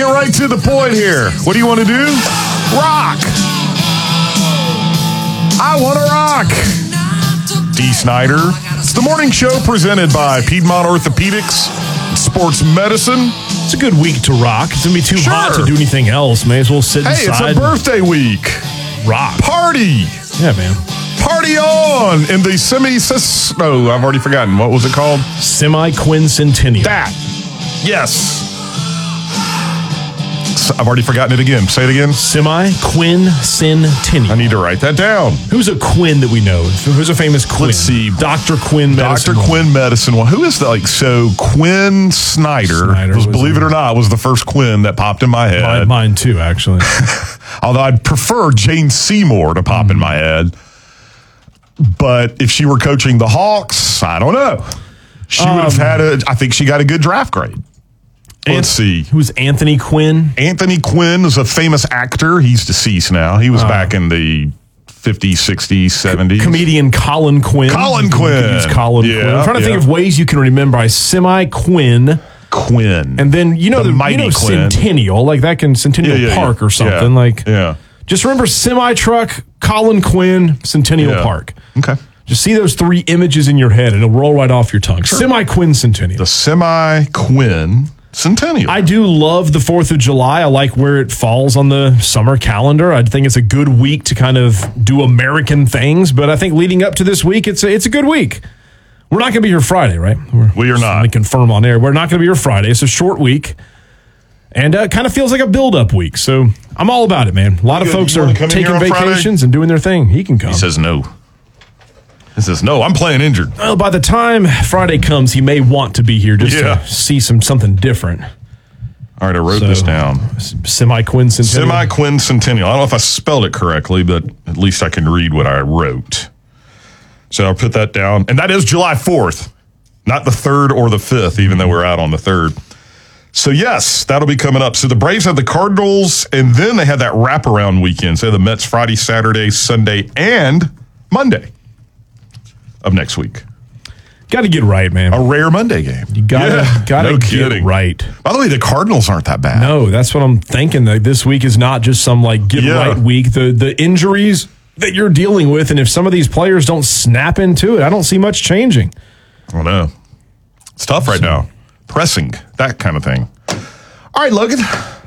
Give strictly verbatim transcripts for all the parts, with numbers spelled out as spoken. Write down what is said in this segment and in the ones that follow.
get right to the point here. What do you want to do? Rock. I want to rock. D. Snyder. It's the morning show presented by Piedmont Orthopedics, Sports Medicine. It's a good week to rock. It's going to be too Sure. hot to do anything else. May as well sit Hey, inside. it's a birthday week. Rock. Party. Yeah, man. Party on in the semi... Oh, I've already forgotten. What was it called? Semi-quincentennial. That. Yes. I've already forgotten it again. Say it again. Semi-quincentennial. I need to write that down. Who's a Quinn that we know? Who's a famous Quinn? Let's see. Doctor Quinn Medicine. Doctor Quinn Medicine. Well, who is the, like, so Quinn Snyder, Snyder was, was believe in- it or not, was the first Quinn that popped in my head. Mine, mine too, actually. Although I'd prefer Jane Seymour to pop mm. in my head. But if she were coaching the Hawks, I don't know. She um, would have had a, I think she got a good draft grade. Let's see. Who's Anthony Quinn? Anthony Quinn is a famous actor. He's deceased now. He was uh, back in the fifties, sixties, seventies. Comedian Colin Quinn. Colin Quinn. Use Colin yeah, Quinn. I'm trying to yeah. think of ways you can remember a semi-Quinn. Quinn. And then, you know, the, the, mighty you know Quinn. Centennial, like that can Centennial yeah, yeah, Park yeah. or something. Yeah. Like, yeah. Just remember semi-truck, Colin Quinn, Centennial yeah. Park. Okay. Just see those three images in your head and it'll roll right off your tongue. Sure. Semi-Quinn Centennial. The semi-Quinn Centennial. I do love the fourth of July. I like where it falls on the summer calendar. I think it's a good week to kind of do American things, but I think leading up to this week, it's a, it's a good week. We're not going to be here Friday, right? We're, we are not. Let me confirm on air. We're not going to be here Friday. It's a short week, and uh, it kind of feels like a build-up week, so I'm all about it, man. A lot of folks are taking vacations and doing their thing. He can come. He says no. He says, no, I'm playing injured. Well, by the time Friday comes, he may want to be here just yeah. to see some something different. All right, I wrote so, this down. Semi-quincentennial. Semi-quincentennial. I don't know if I spelled it correctly, but at least I can read what I wrote. So I'll put that down. And that is July fourth, not the third or the fifth, even though we're out on the third. So, yes, that'll be coming up. So the Braves have the Cardinals, and then they have that wraparound weekend. So the Mets Friday, Saturday, Sunday, and Monday of next week. Got to get right, man. A rare Monday game. You gotta, yeah, gotta no get kidding. right. By the way, the Cardinals aren't that bad. No, that's what I'm thinking. That this week is not just some like get yeah. right week. The the injuries that you're dealing with, and if some of these players don't snap into it, I don't see much changing. I don't know. It's tough right so. now. Pressing, that kind of thing. All right, Logan.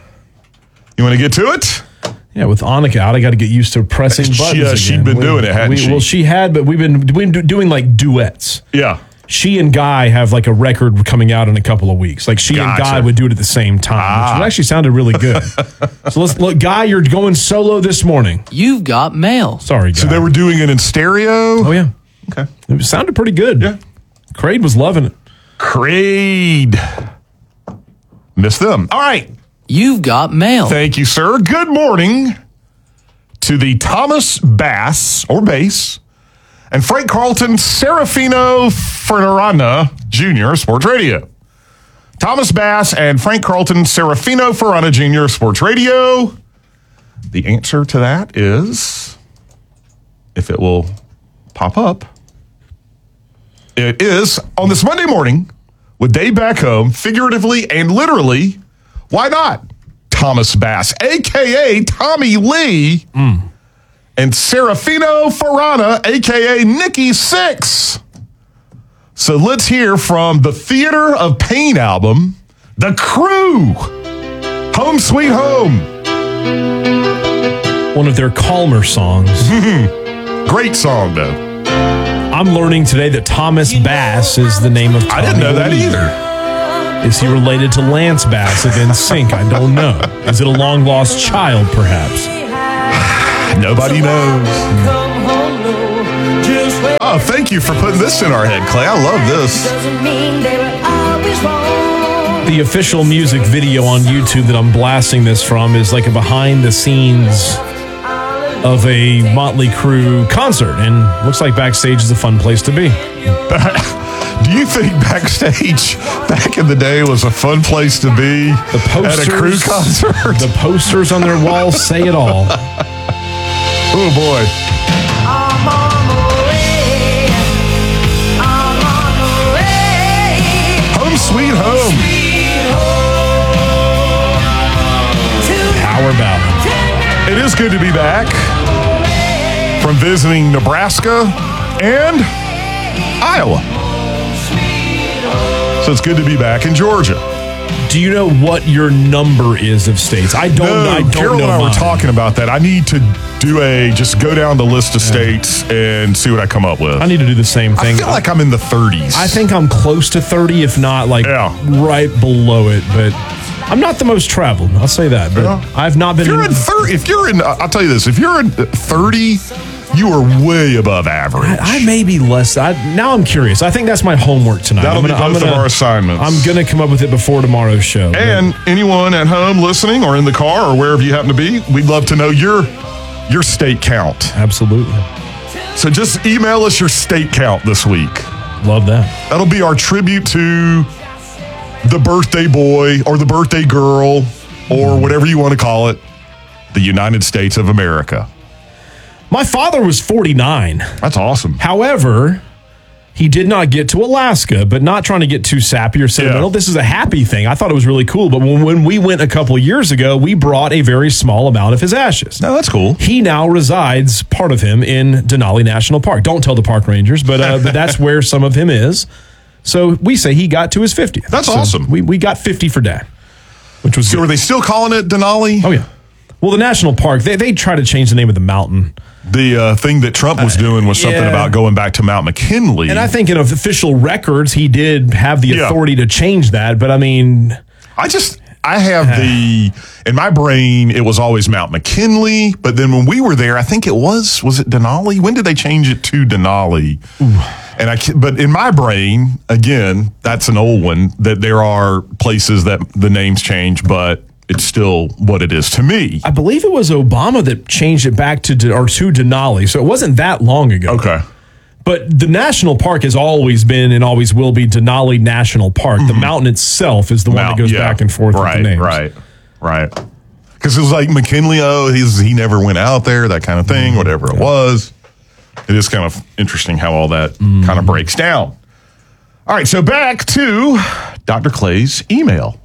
You want to get to it? Yeah, with Annika out, I got to get used to pressing she, buttons uh, again. She'd been we, doing it, hadn't we, she? Well, she had, but we've been, we've been doing like duets. Yeah. She and Guy have like a record coming out in a couple of weeks. Like she gotcha. and Guy would do it at the same time, ah. which actually sounded really good. So let's look, Guy, you're going solo this morning. You've got mail. Sorry, Guy. So they were doing it in stereo? Oh, yeah. Okay. It sounded pretty good. Yeah. Craig was loving it. Craig. Miss them. All right. You've got mail. Thank you, sir. Good morning to the Thomas Bass, or Bass, and Frank Carlton Serafino Ferrana Junior Sports Radio. Thomas Bass and Frank Carlton Serafino Ferrana Junior Sports Radio. The answer to that is, if it will pop up, it is on this Monday morning with Dave back home, figuratively and literally, why not? Thomas Bass, a k a. Tommy Lee, mm. and Serafino Ferrana, a k a. Nikki Sixx. So let's hear from the Theater of Pain album, The Crew, Home Sweet Home. One of their calmer songs. Great song, though. I'm learning today that Thomas Bass is the name of Tommy I didn't know that Lee. either. Is he related to Lance Bass of N Sync? I don't know. Is it a long-lost child, perhaps? Nobody knows. Oh, thank you for putting this in our head, Clay. I love this. The official music video on YouTube that I'm blasting this from is like a behind-the-scenes of a Motley Crue concert, and looks like backstage is a fun place to be. Do you think backstage back in the day was a fun place to be the posters, at a Crew concert? The posters on their walls say it all. Oh, boy. I'm on the way. I'm on the way. Home Sweet Home. good to be back from visiting Nebraska and Iowa. So it's good to be back in Georgia. Do you know what your number is of states? I don't. No, I don't Carol know. and I were mine. talking about that. I need to do a just go down the list of states and see what I come up with. I need to do the same I thing. feel like I'm in the thirties. I think I'm close to thirty, if not like Yeah. right below it. But I'm not the most traveled. I'll say that. But Yeah. I've not been. If you're in thirty, if you're in, I'll tell you this: if you're in thirty, you are way above average. I, I may be less. I, now I'm curious. I think that's my homework tonight. That'll I'm be gonna, both I'm of gonna, our assignments. I'm going to come up with it before tomorrow's show. And anyone at home listening or in the car or wherever you happen to be, we'd love to know your your state count. Absolutely. So just email us your state count this week. Love that. That'll be our tribute to the birthday boy or the birthday girl or whatever you want to call it, the United States of America. My father was forty-nine. That's awesome. However, he did not get to Alaska, but not trying to get too sappy or sentimental. Yeah. This is a happy thing. I thought it was really cool. But when, when we went a couple years ago, we brought a very small amount of his ashes. No, that's cool. He now resides, part of him, in Denali National Park. Don't tell the park rangers, but, uh, but that's where some of him is. So we say he got to his fiftieth. That's So awesome. We, we got fifty for Dad, which was So good. are they still calling it Denali? Oh, yeah. Well, the national park, they, they try to change the name of the mountain. The uh, thing that Trump was doing was something yeah. about going back to Mount McKinley. And I think in official records, he did have the Yeah. authority to change that. But I mean, I just, I have the, in my brain, it was always Mount McKinley. But then when we were there, I think it was, was it Denali? When did they change it to Denali? And I, ca- but in my brain, again, that's an old one, that there are places that the names change, but it's still what it is to me. I believe it was Obama that changed it back to De- or to Denali. So it wasn't that long ago. Okay. But the national park has always been and always will be Denali National Park. The mountain itself is the one Mount- that goes yeah. back and forth right, with the names. Right, right. Because it was like McKinley, oh, he's, he never went out there, that kind of thing, whatever it was. It is kind of interesting how all that kind of breaks down. All right, so back to Doctor Clay's email.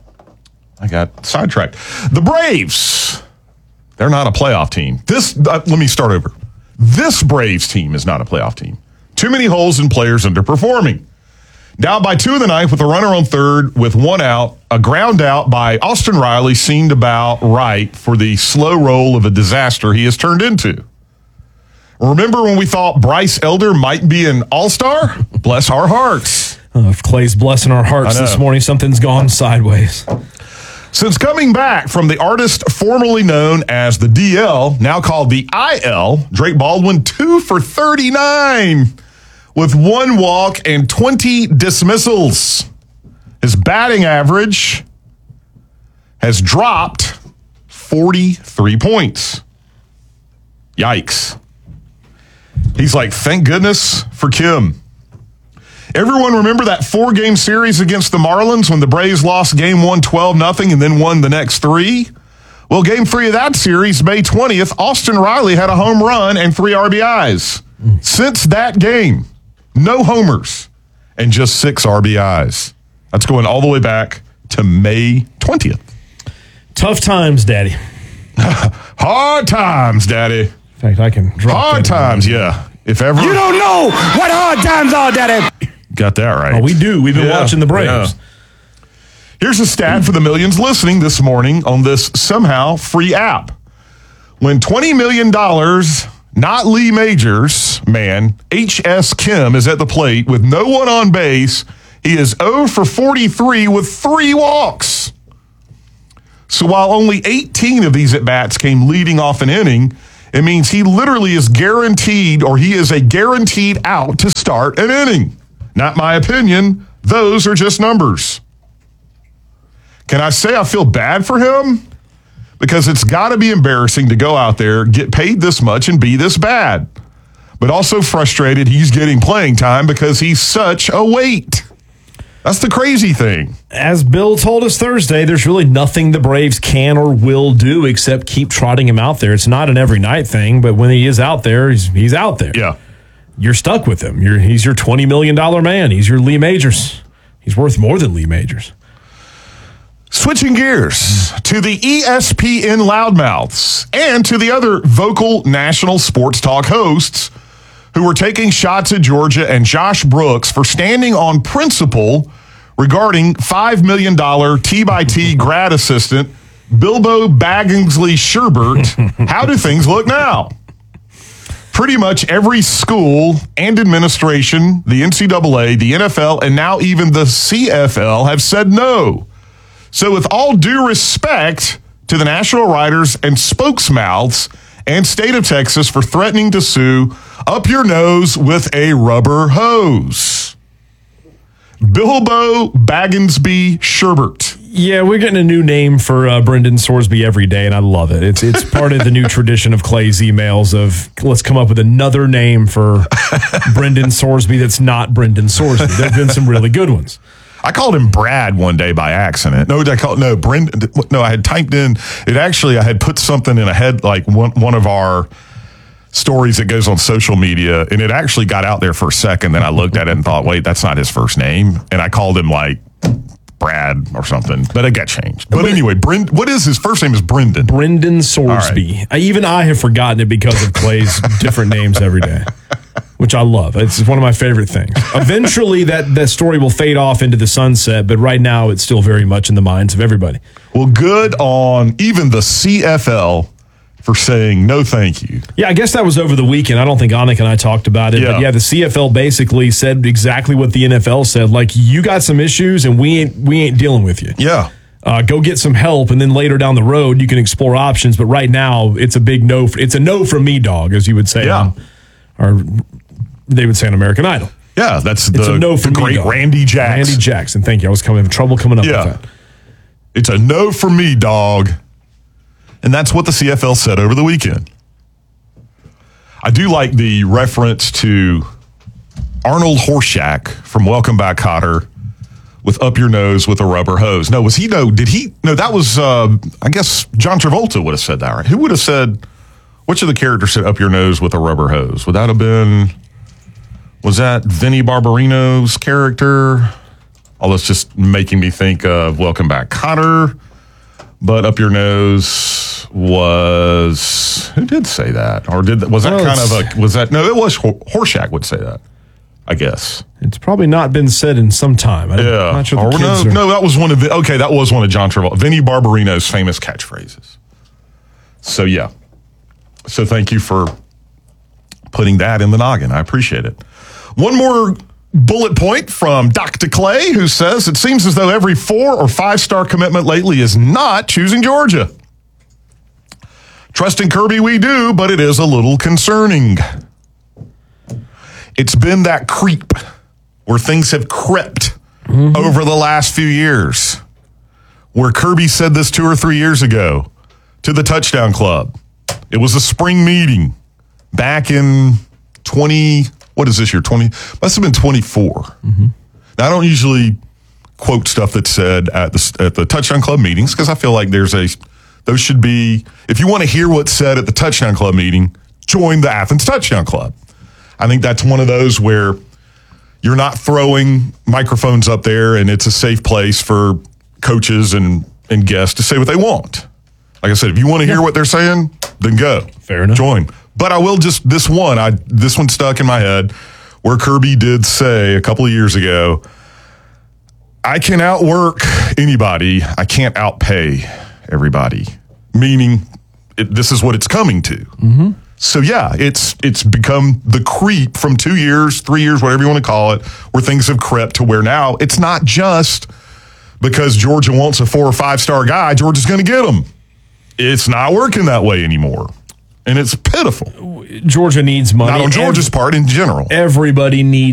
I got sidetracked. The Braves, they're not a playoff team. This, uh, let me start over. This Braves team is not a playoff team. Too many holes and players underperforming. Down by two in the ninth with a runner on third with one out, a ground out by Austin Riley seemed about right for the slow roll of a disaster he has turned into. Remember when we thought Bryce Elder might be an all-star? Bless our hearts. Oh, if Clay's blessing our hearts I know. this morning, something's gone sideways. Since coming back from the artist formerly known as the D L, now called the I L, Drake Baldwin two for thirty-nine with one walk and twenty dismissals. His batting average has dropped forty-three points. Yikes. He's like, thank goodness for Kim. Everyone remember that four-game series against the Marlins when the Braves lost game one twelve nothing and then won the next three? Well, game three of that series, May twentieth, Austin Riley had a home run and three R B Is. Since that game, no homers and just six R B Is. That's going all the way back to May twentieth. Tough times, Daddy. Hard times, Daddy. In fact, I can drop Hard that. times, yeah. If ever. You don't know what hard times are, Daddy. Got that right. Oh, we do. We've been Yeah, watching the Braves. yeah. Here's a stat for the millions listening this morning on this somehow free app. When twenty million dollars, not Lee Majors, man, H S. Kim is at the plate with no one on base, he is zero for forty-three with three walks. So while only eighteen of these at-bats came leading off an inning, it means he literally is guaranteed, or he is a guaranteed out to start an inning. Not my opinion. Those are just numbers. Can I say I feel bad for him? Because it's got to be embarrassing to go out there, get paid this much, and be this bad. But also frustrated he's getting playing time because he's such a weight. That's the crazy thing. As Bill told us Thursday, there's really nothing the Braves can or will do except keep trotting him out there. It's not an every night thing, but when he is out there, he's, he's out there. Yeah. You're stuck with him. You're, he's your twenty million dollars man. He's your Lee Majors. He's worth more than Lee Majors. Switching gears to the E S P N loudmouths and to the other vocal national sports talk hosts who were taking shots at Georgia and Josh Brooks for standing on principle regarding five million dollars T by T grad assistant Bilbo Baggingsley Sherbert. How do things look now? Pretty much every school and administration, the N C double A, the N F L, and now even the C F L have said no. So with all due respect to the national writers and spokesmouths and state of Texas for threatening to sue, up your nose with a rubber hose. Bilbo Baggingsley Sherbert. Yeah, we're getting a new name for uh, Brendan Sorsby every day, and I love it. It's it's part of the new tradition of Clay's emails of let's come up with another name for Brendan Sorsby that's not Brendan Sorsby. There have been some really good ones. I called him Brad one day by accident. No, I called no Brendan. No, I had typed in it. Actually, I had put something in a head like one one of our stories that goes on social media, and it actually got out there for a second. Then I looked at it and thought, wait, that's not his first name, and I called him like Brad or something, but it got changed. But anyway, Brend, what is his first name? Is Brendan. Brendan Sorsby. Right. I, even I have forgotten it because of Clay's different names every day, which I love. It's one of my favorite things. Eventually, that, that story will fade off into the sunset, but right now it's still very much in the minds of everybody. Well, good on even the C F L for saying no thank you. Yeah, I guess that was over the weekend. I don't think Anik and I talked about it. Yeah. But yeah, the C F L basically said exactly what the N F L said. Like, you got some issues and we ain't we ain't dealing with you. Yeah. Uh, go get some help, and then later down the road you can explore options. But right now it's a big no. It's a no from me, dog, as you would say. Yeah. On, or they would say on American Idol. Yeah, that's It's the, a no the from me, great dog. Randy Jackson. Randy Jackson. Thank you. I was coming having trouble coming up Yeah. with that. It's a no for me, dog. And that's what the C F L said over the weekend. I do like the reference to Arnold Horshack from Welcome Back, Kotter with Up Your Nose with a Rubber Hose. No, was he? No, did he? No, that was, uh, I guess John Travolta would have said that, right? Who would have said, which of the characters said Up Your Nose with a Rubber Hose? Would that have been, was that Vinnie Barbarino's character? Oh, that's just making me think of Welcome Back, Kotter. But Up Your Nose was, who did say that? Or did was that Oh, kind of it's- a, was that, no, it was Hor- Horshack would say that, I guess. It's probably not been said in some time. I'm Yeah. not sure the Or kids no, are- no, that was one of the, okay, that was one of John Travolta, Vinnie Barbarino's famous catchphrases. So, yeah. So, thank you for putting that in the noggin. I appreciate it. One more bullet point from Doctor Clay, who says it seems as though every four or five star commitment lately is not choosing Georgia. Trusting Kirby we do, but it is a little concerning. It's been that creep where things have crept mm-hmm. over the last few years, where Kirby said this two or three years ago to the Touchdown Club. It was a spring meeting back in twenty what is this year? twenty must have been twenty-four. Mm-hmm. Now, I don't usually quote stuff that's said at the at the Touchdown Club meetings because I feel like there's a those should be, if you want to hear what's said at the Touchdown Club meeting, join the Athens Touchdown Club. I think that's one of those where you're not throwing microphones up there and it's a safe place for coaches and, and guests to say what they want. Like I said, if you want to hear what they're saying, then go. Fair enough. Join. But I will just, this one, I this one stuck in my head where Kirby did say a couple of years ago, I can outwork anybody. I can't outpay everybody. Meaning, it, this is what it's coming to. Mm-hmm. So yeah, it's it's become the creep from two years, three years, whatever you want to call it, where things have crept to where now it's not just because Georgia wants a four or five star guy, Georgia's going to get him. It's not working that way anymore. And it's pitiful. Georgia needs money. Not on Georgia's part, in general. Everybody needs